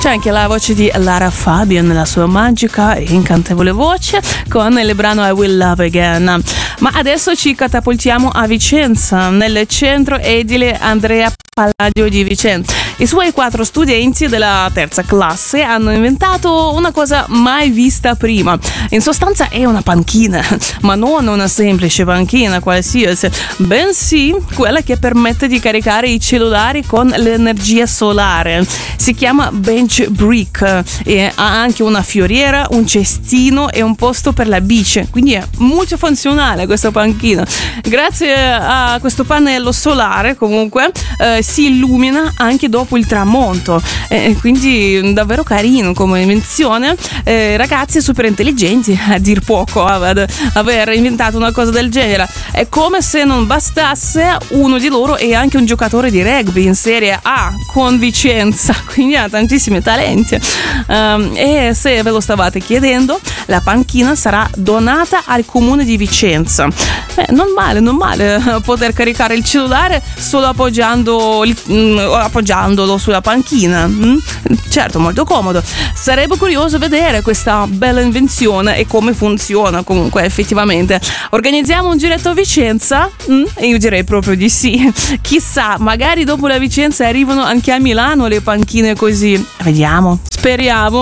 C'è anche la voce di Lara Fabian nella sua magica e incantevole voce con il brano I Will Love Again. Ma adesso ci catapultiamo a Vicenza, nel centro edile Andrea Palladio di Vicenza. I suoi 4 studenti della terza classe hanno inventato una cosa mai vista prima. In sostanza è una panchina, ma non una semplice panchina qualsiasi, bensì quella che permette di caricare i cellulari con l'energia solare. Si chiama Bench Brick e ha anche una fioriera, un cestino e un posto per la bici, quindi è multifunzionale questa panchina. Grazie a questo pannello solare comunque si illumina anche dopo il tramonto, quindi davvero carino come invenzione. Ragazzi super intelligenti a dir poco ad aver inventato una cosa del genere. È come se non bastasse, uno di loro è anche un giocatore di rugby in Serie A con Vicenza, quindi ha tantissimi talenti. E se ve lo stavate chiedendo, la panchina sarà donata al comune di Vicenza. Non male poter caricare il cellulare solo appoggiandolo sulla panchina. Certo, molto comodo. Sarebbe curioso vedere questa bella invenzione e come funziona comunque effettivamente. Organizziamo un giretto a Vicenza? Io direi proprio di sì. Chissà, magari dopo la Vicenza arrivano anche a Milano le panchine così. Vediamo. Speriamo.